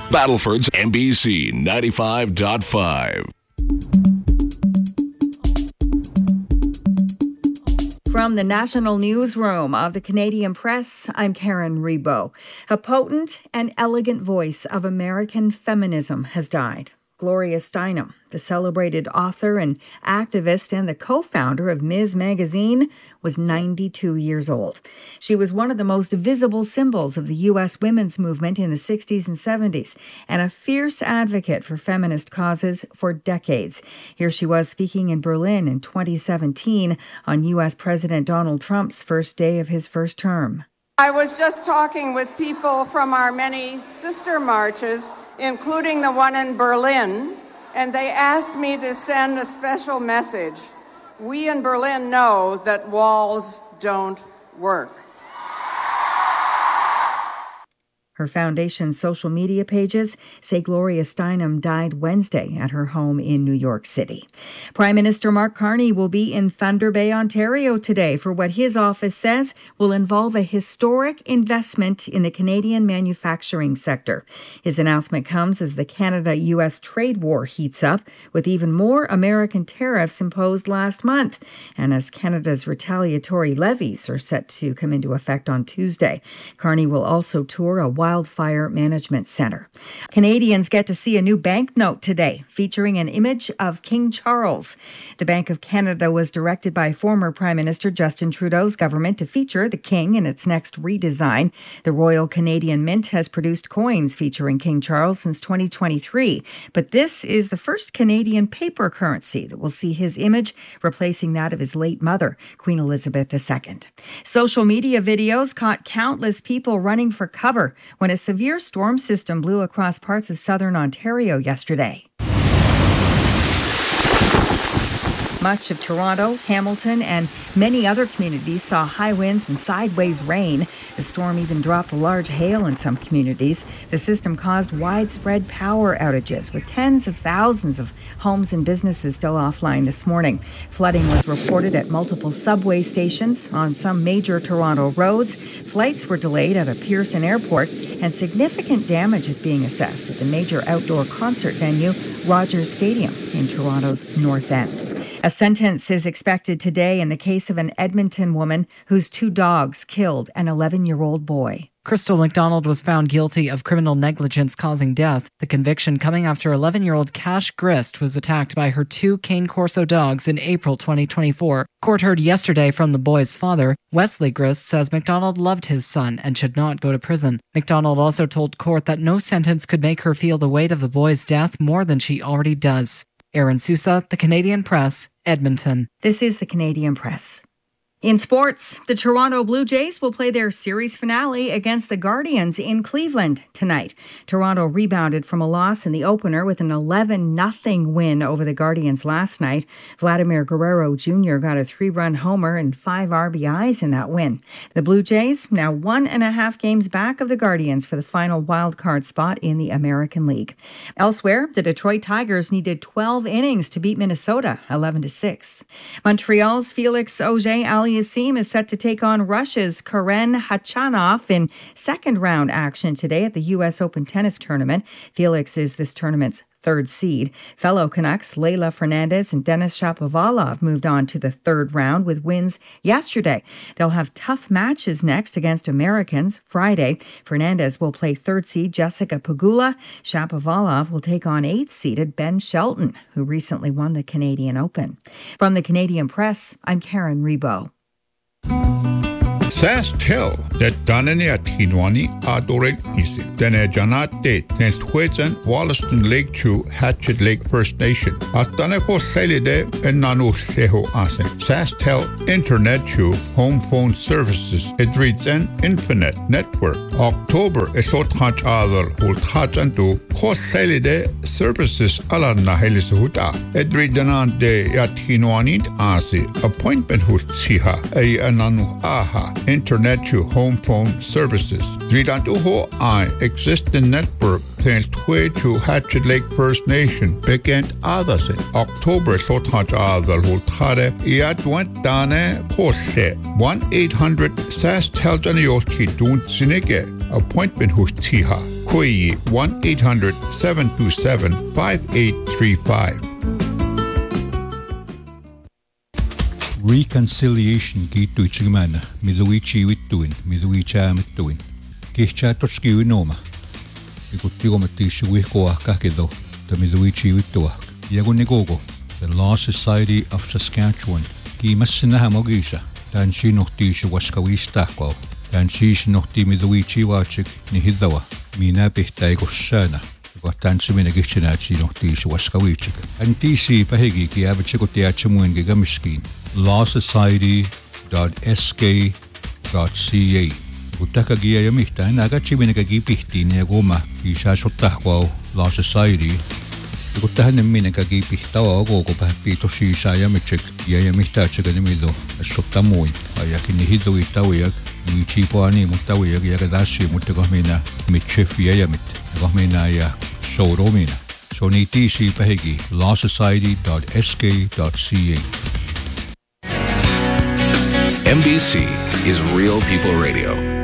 Battleford's NBC 95.5. From the National Newsroom of the Canadian Press, I'm Karen Rebo. A potent and elegant voice of American feminism has died. Gloria Steinem, the celebrated author and activist and the co-founder of Ms. Magazine, was 92 years old. She was one of the most visible symbols of the U.S. women's movement in the 60s and 70s and a fierce advocate for feminist causes for decades. Here she was speaking in Berlin in 2017 on U.S. President Donald Trump's first day of his first term. I was just talking with people from our many sister marches, including the one in Berlin, and they asked me to send a special message. We in Berlin know that walls don't work. Her foundation's social media pages say Gloria Steinem died Wednesday at her home in New York City. Prime Minister Mark Carney will be in Thunder Bay, Ontario today for what his office says will involve a historic investment in the Canadian manufacturing sector. His announcement comes as the Canada-U.S. trade war heats up, with even more American tariffs imposed last month, and as Canada's retaliatory levies are set to come into effect on Tuesday. Carney will also tour a wildfire management center. Canadians get to see a new banknote today featuring an image of King Charles. The Bank of Canada was directed by former Prime Minister Justin Trudeau's government to feature the King in its next redesign. The Royal Canadian Mint has produced coins featuring King Charles since 2023, but this is the first Canadian paper currency that will see his image replacing that of his late mother, Queen Elizabeth II. Social media videos caught countless people running for cover when a severe storm system blew across parts of southern Ontario yesterday. Much of Toronto, Hamilton, and many other communities saw high winds and sideways rain. The storm even dropped large hail in some communities. The system caused widespread power outages, with tens of thousands of homes and businesses still offline this morning. Flooding was reported at multiple subway stations on some major Toronto roads. Flights were delayed at a Pearson Airport, and significant damage is being assessed at the major outdoor concert venue, Rogers Stadium, in Toronto's North End. A sentence is expected today in the case of an Edmonton woman whose two dogs killed an 11-year-old boy. Crystal McDonald was found guilty of criminal negligence causing death. The conviction coming after 11-year-old Cash Grist was attacked by her two Cane Corso dogs in April 2024. Court heard yesterday from the boy's father. Wesley Grist says McDonald loved his son and should not go to prison. McDonald also told court that no sentence could make her feel the weight of the boy's death more than she already does. Erin Sousa, The Canadian Press, Edmonton. This is The Canadian Press. In sports, the Toronto Blue Jays will play their series finale against the Guardians in Cleveland tonight. Toronto rebounded from a loss in the opener with an 11-0 win over the Guardians last night. Vladimir Guerrero Jr. got a 3-run homer and 5 RBIs in that win. The Blue Jays now 1.5 games back of the Guardians for the final wildcard spot in the American League. Elsewhere, the Detroit Tigers needed 12 innings to beat Minnesota 11-6. Montreal's Felix Auger-Aliassime is set to take on Russia's Karen Khachanov in second-round action today at the U.S. Open Tennis Tournament. Felix is this tournament's third seed. Fellow Canucks Leylah Fernandez and Denis Shapovalov moved on to the third round with wins yesterday. They'll have tough matches next against Americans Friday. Fernandez will play third seed Jessica Pegula. Shapovalov will take on 8th-seeded Ben Shelton, who recently won the Canadian Open. From the Canadian Press, I'm Karen Rebo. SaskTel that Danani at Hinwani Adored Isi. Dene Janate tens Twitsen Wollaston Lake Chu Hatchet Lake First Nation. Astaneko Selide and Nanu Seho Asen. SaskTel Internet Chu Home Phone Services. It reads an Infinite Network. October Esot Hach Adal Ult Hachantu Kos Selide Services Alarna Helisuhuta. It read Danante at Hinwani Asi. Appointment Hutsiha A Ananu Aha. Internet to home phone services. Dridantuho I existing network tends to Hatchet Lake First Nation begin others in October Sothaj Adal Hultare Iadwent Dane Kose 1-800 SAS Teljanioti Dun Sinige Appointment Hustiha Koyi 1-800-727-5835. Reconciliation kiittuitsigimana miluichiivittuin miluichaamittuin kihchaattorskiuinoma ikuttigomattiissuguihkoahkahkedo tamiluichiivittuah yagunnikogo the Law Society of Saskatchewan kiimassinahamogisa tan sinuhtiisuwaskawiistahkoa tan siisnuhti miluichiivaachik nihiddawa miinapihtaikossaana Tansimina kihtsinaatsinuhtiisuwaskawiitsik antiisi pahigi kiabatsikutiatsamuin gigamiskiin lawsociety.sk.ca Kutakagia ja mihtään agatsiminen pihtiin ja kuma kiisaasuttahkoa Law Society kun tähän minne pihtawa koko pähpii tosi ja mitsek ja mihtään tsekä nimido sotta muin ajakin ni hidui tauja chipoani mutta tauja ja kadasi mutta kun minä mitchef ja mit kun minä ja souromina so ni tiisi pähigi lawsociety.sk.ca MBC is Real People Radio.